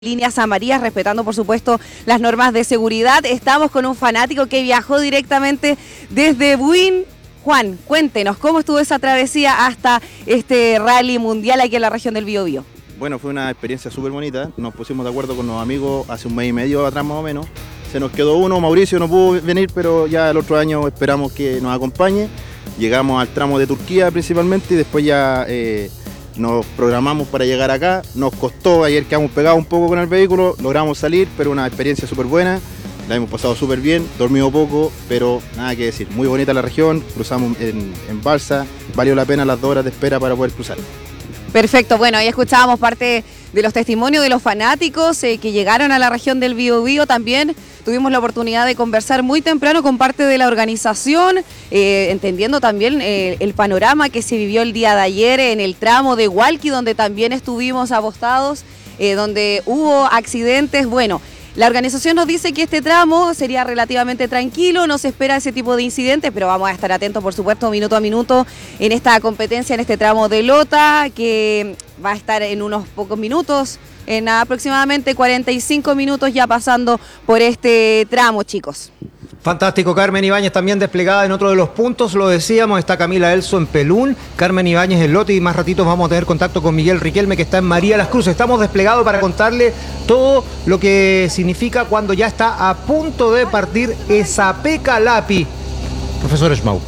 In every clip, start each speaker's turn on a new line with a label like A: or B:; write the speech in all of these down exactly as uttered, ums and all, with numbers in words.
A: líneas amarillas, respetando por supuesto las normas de seguridad. Estamos con un fanático que viajó directamente desde Buin. Juan, cuéntenos, ¿cómo estuvo esa travesía hasta este rally mundial aquí en la región del Biobío?
B: Bueno, fue una experiencia súper bonita. Nos pusimos de acuerdo con los amigos hace un mes y medio atrás más o menos. Se nos quedó uno, Mauricio no pudo venir, pero ya el otro año esperamos que nos acompañe. Llegamos al tramo de Turquía principalmente y después ya eh, nos programamos para llegar acá. Nos costó, ayer quedamos pegados un poco con el vehículo, logramos salir, pero una experiencia súper buena. La hemos pasado súper bien, dormido poco, pero nada que decir. Muy bonita la región, cruzamos en, en balsa, valió la pena las dos horas de espera para poder cruzar.
A: Perfecto, bueno, ahí escuchábamos parte de los testimonios de los fanáticos eh, que llegaron a la región del Biobío. También tuvimos la oportunidad de conversar muy temprano con parte de la organización, eh, entendiendo también eh, el panorama que se vivió el día de ayer en el tramo de Hualqui, donde también estuvimos apostados, eh, donde hubo accidentes. Bueno, la organización nos dice que este tramo sería relativamente tranquilo, no se espera ese tipo de incidentes, pero vamos a estar atentos, por supuesto, minuto a minuto en esta competencia, en este tramo de Lota, que va a estar en unos pocos minutos, en aproximadamente cuarenta y cinco minutos ya pasando por este tramo, chicos.
C: Fantástico, Carmen Ibáñez también desplegada en otro de los puntos, lo decíamos, está Camila Elso en Pelún, Carmen Ibáñez en Lote y más ratitos vamos a tener contacto con Miguel Riquelme que está en María Las Cruces. Estamos desplegados para contarle todo lo que significa cuando ya está a punto de partir Esapekalapi. Profesor Schmauk.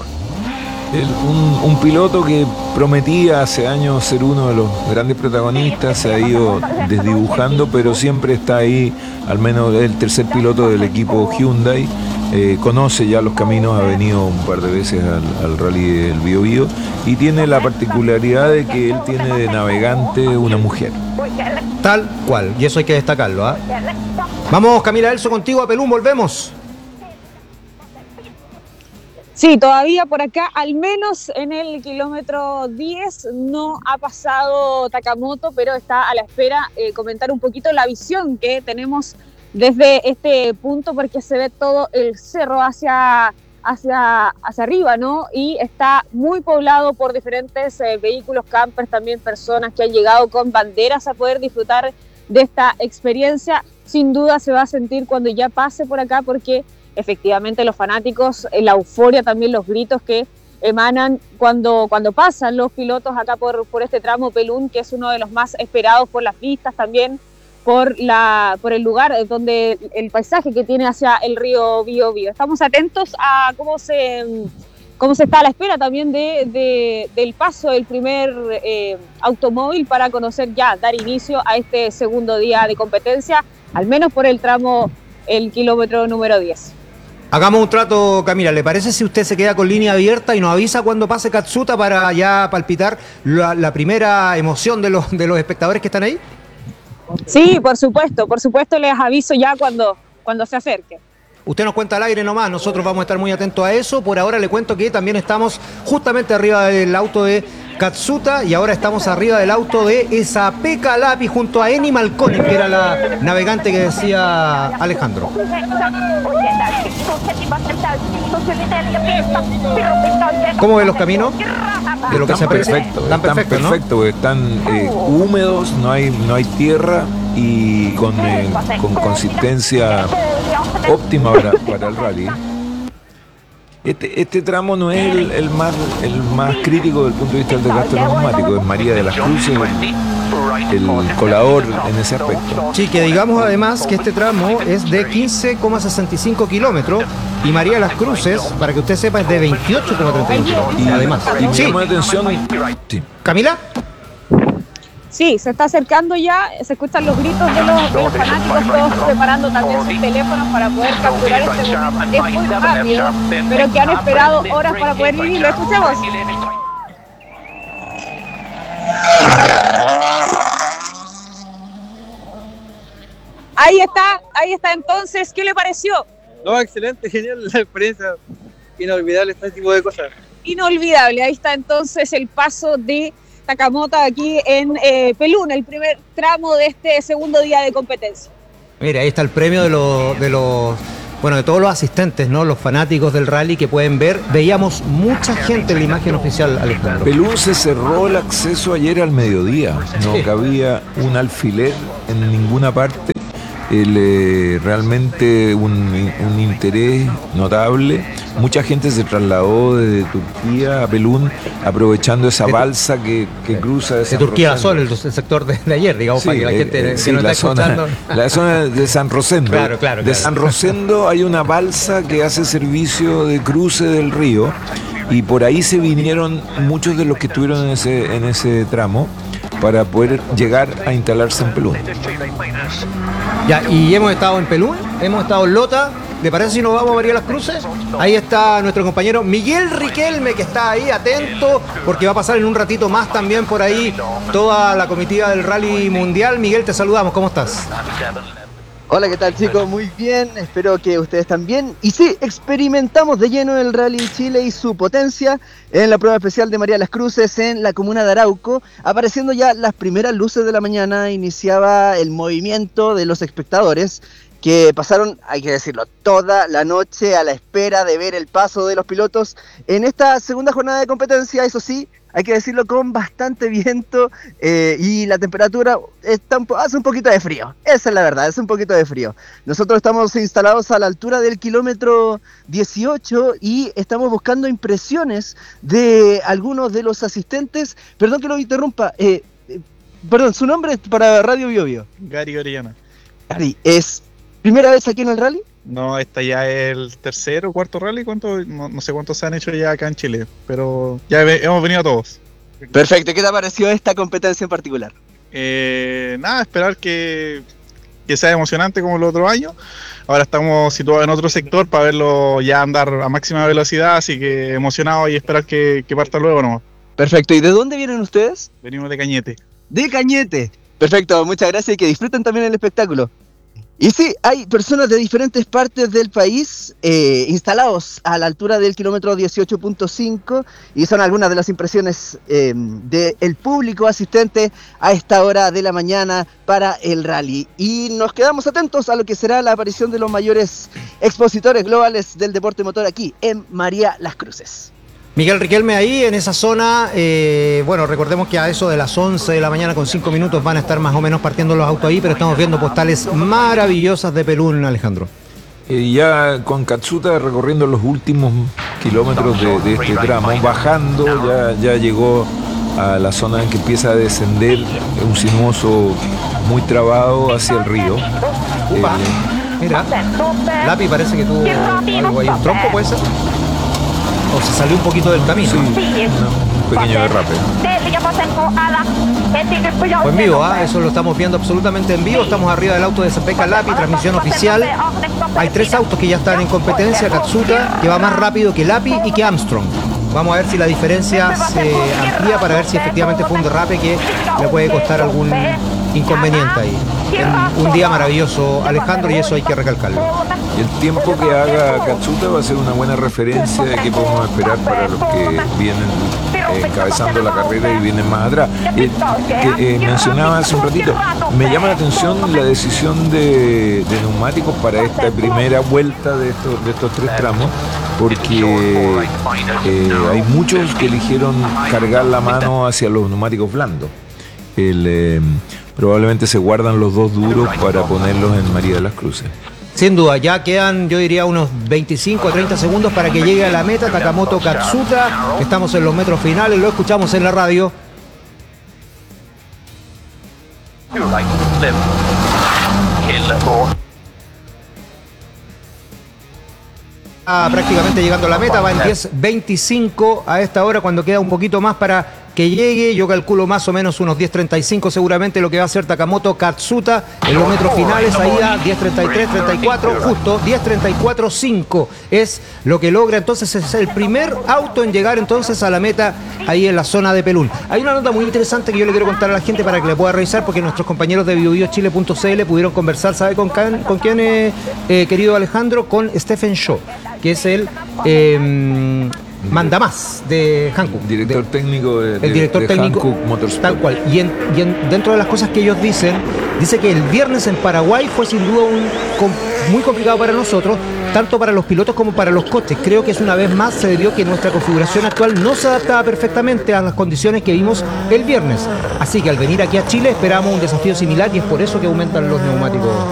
D: El, un, un piloto que prometía hace años ser uno de los grandes protagonistas, se ha ido desdibujando, pero siempre está ahí, al menos el tercer piloto del equipo Hyundai. Eh, conoce ya los caminos, ha venido un par de veces al, al rally del Biobío y tiene la particularidad de que él tiene de navegante una mujer.
C: Tal cual, y eso hay que destacarlo, ¿eh? Vamos, Camila Elso, contigo a Pelún, volvemos.
E: Sí, todavía por acá, al menos en el kilómetro diez, no ha pasado Takamoto, pero está a la espera. Eh, comentar un poquito la visión que tenemos desde este punto, porque se ve todo el cerro hacia, hacia, hacia arriba, ¿no? Y está muy poblado por diferentes eh, vehículos, campers, también personas que han llegado con banderas a poder disfrutar de esta experiencia. Sin duda se va a sentir cuando ya pase por acá, porque efectivamente los fanáticos, la euforia, también los gritos que emanan cuando, cuando pasan los pilotos acá por, por este tramo Pelún, que es uno de los más esperados por las vistas, también por, la, por el lugar donde el paisaje que tiene hacia el río Biobío. Estamos atentos a cómo se, cómo se está a la espera también de, de, del paso del primer eh, automóvil para conocer ya, dar inicio a este segundo día de competencia, al menos por el tramo, el kilómetro número diez.
C: Hagamos un trato, Camila, ¿le parece si usted se queda con línea abierta y nos avisa cuando pase Katsuta para ya palpitar la, la primera emoción de los, de los espectadores que están ahí?
E: Sí, por supuesto, por supuesto les aviso ya cuando, cuando se acerque.
C: Usted nos cuenta al aire nomás, nosotros vamos a estar muy atentos a eso. Por ahora le cuento que también estamos justamente arriba del auto de Katsuta y ahora estamos arriba del auto de Esapekalapi junto a Eni Malconi, que era la navegante que decía Alejandro. ¿Cómo ven los caminos? De lo que
D: están perfectos, están perfectos, ¿no? Perfecto, están eh, húmedos, no hay, no hay tierra y con, eh, con consistencia óptima para, para el rally. Este, este tramo no es el, el, más, el más crítico del punto de vista del desgaste neumático, es María de las Cruces el, el colador en ese aspecto.
C: Sí, que digamos además que este tramo es de quince coma sesenta y cinco kilómetros y María de las Cruces, para que usted sepa, es de veintiocho coma treinta y uno kilómetros. Y además,
D: y
C: sí.
D: atención. Sí.
C: ¿Camila?
E: Sí, se está acercando ya, se escuchan los gritos de los, de los fanáticos, todos preparando también sus teléfonos para poder capturar este momento. Es muy rápido, pero que han esperado horas para poder vivirlo. Escuchemos. Ahí está, ahí está entonces. ¿Qué le pareció?
F: No, excelente, genial la experiencia, inolvidable este tipo de cosas.
E: Inolvidable, ahí está entonces el paso de Takamoto aquí en eh, Pelún, el primer tramo de este segundo día de competencia.
C: Mira, ahí está el premio de los, de los bueno, de todos los asistentes, ¿no? Los fanáticos del rally que pueden ver. Veíamos mucha gente en la imagen oficial, Alejandro.
D: Pelún se cerró el acceso ayer al mediodía. No
C: Sí.
D: cabía un alfiler en ninguna parte. El, eh, realmente un, un interés notable. Mucha gente se trasladó desde Turquía a Pelún, aprovechando esa
C: De-
D: balsa que, que cruza de
C: De
D: San
C: Turquía a
D: Rosendo.
C: Sol, el, el sector de, de ayer, digamos,
D: Sí,
C: para que la
D: eh,
C: gente
D: eh,
C: que
D: sí,
C: no está
D: la zona,
C: escuchando.
D: la zona de San Rosendo.
C: Claro, claro,
D: De
C: claro.
D: San Rosendo hay una balsa que hace servicio de cruce del río y por ahí se vinieron muchos de los que estuvieron en ese, en ese tramo para poder llegar a instalarse en Pelún.
C: Ya, y hemos estado en Pelún, hemos estado en Lota. ¿Le parece si nos vamos a María Las Cruces? Ahí está nuestro compañero Miguel Riquelme, que está ahí atento, porque va a pasar en un ratito más también por ahí toda la comitiva del Rally Mundial. Miguel, te saludamos, ¿cómo estás?
G: Hola, ¿qué tal, chicos? Muy bien, espero que ustedes también. Y sí, experimentamos de lleno el Rally Chile y su potencia en la prueba especial de María Las Cruces en la comuna de Arauco. Apareciendo ya las primeras luces de la mañana, iniciaba el movimiento de los espectadores que pasaron, hay que decirlo, toda la noche a la espera de ver el paso de los pilotos en esta segunda jornada de competencia. Eso sí, hay que decirlo, con bastante viento eh, y la temperatura está un po- hace un poquito de frío. Esa es la verdad, es un poquito de frío. Nosotros estamos instalados a la altura del kilómetro dieciocho y estamos buscando impresiones de algunos de los asistentes. Perdón que lo interrumpa, eh, eh, perdón, su nombre para Radio Bio Bio.
F: Gary Orellana.
G: Gary, ¿es primera vez aquí en el rally?
F: No, esta ya es el tercero o cuarto rally. ¿Cuánto? No, no sé cuántos se han hecho ya acá en Chile, pero ya ve- hemos venido todos.
G: Perfecto, ¿qué te pareció esta competencia en particular?
F: Eh, nada, esperar que, que sea emocionante como el otro año. Ahora estamos situados en otro sector para verlo ya andar a máxima velocidad, así que emocionado y esperar que, que parta luego nomás.
G: Perfecto, ¿y de dónde vienen ustedes?
F: Venimos de Cañete.
G: De Cañete. Perfecto, muchas gracias y que disfruten también el espectáculo. Y sí, hay personas de diferentes partes del país eh, instalados a la altura del kilómetro dieciocho punto cinco y son algunas de las impresiones eh, del público asistente a esta hora de la mañana para el rally. Y nos quedamos atentos a lo que será la aparición de los mayores expositores globales del deporte motor aquí en María Las Cruces.
C: Miguel Riquelme ahí en esa zona, eh, bueno, recordemos que a eso de las once de la mañana con cinco minutos van a estar más o menos partiendo los autos ahí, pero estamos viendo postales maravillosas de Pelún, Alejandro.
D: Eh, ya con Katsuta recorriendo los últimos kilómetros de, de este tramo, bajando, ya, ya llegó a la zona en que empieza a descender un sinuoso muy trabado hacia el río.
C: Upa,
D: Eh,
C: mira, Lapi parece que tuvo algo ahí, un trompo puede ser, o se salió un poquito del camino.
D: sí, una- un pequeño derrape.
C: Fue en vivo, ¿ah? Eso lo estamos viendo absolutamente en vivo. Estamos arriba del auto de Sepeka Lapi, transmisión oficial. Hay tres autos que ya están en competencia. Katsuta, que va más rápido que Lapi y que Armstrong. Vamos a ver si la diferencia se amplía para ver si efectivamente fue un derrape que le puede costar algún inconveniente ahí. En un día maravilloso, Alejandro, y eso hay que recalcarlo.
D: Y el tiempo que haga Katsuta va a ser una buena referencia de qué podemos esperar para los que vienen eh, encabezando la carrera y vienen más atrás. Eh, que, eh, mencionaba hace un ratito, me llama la atención la decisión de, de neumáticos para esta primera vuelta de estos, de estos tres tramos, porque eh, hay muchos que eligieron cargar la mano hacia los neumáticos blandos. El, eh, probablemente se guardan los dos duros para ponerlos en María de las Cruces.
C: Sin duda, ya quedan, yo diría, unos veinticinco a treinta segundos para que llegue a la meta Takamoto Katsuta. Estamos en los metros finales, lo escuchamos en la radio. Ah, prácticamente llegando a la meta, va en diez veinticinco a esta hora, cuando queda un poquito más para que llegue. Yo calculo más o menos unos diez treinta y cinco seguramente lo que va a hacer Takamoto Katsuta en los metros finales, ahí a diez treinta y tres, treinta y cuatro, justo diez treinta y cuatro cinco es lo que logra. Entonces es el primer auto en llegar entonces a la meta ahí en la zona de Pelún. Hay una nota muy interesante que yo le quiero contar a la gente para que le pueda revisar, porque nuestros compañeros de bio bio chile punto c l pudieron conversar, ¿sabe con, can, con quién, eh, eh, querido Alejandro? Con Stephen Shaw, que es el eh, manda más de Hankook.
D: Director
C: de,
D: técnico de,
C: el director
D: de
C: técnico,
D: Hankook Motorsport.
C: Tal cual. Y, en, y en, dentro de las cosas que ellos dicen, dice que el viernes en Paraguay fue sin duda un, com, muy complicado para nosotros, tanto para los pilotos como para los coches. Creo que es una vez más se debió que nuestra configuración actual no se adaptaba perfectamente a las condiciones que vimos el viernes. Así que al venir aquí a Chile esperamos un desafío similar y es por eso que aumentan los neumáticos.